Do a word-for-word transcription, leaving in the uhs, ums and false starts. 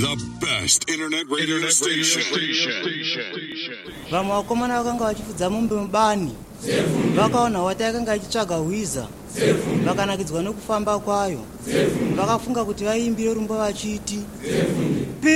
The best internet radio Internet station. station. Vamwe vakomana vakanga vachifudza mombe mubani vakaona wata yakanga ichitsvaga hwiza vakanakidzwa nokufamba kwayo vakafunga kuti vaimbire rumba vachiti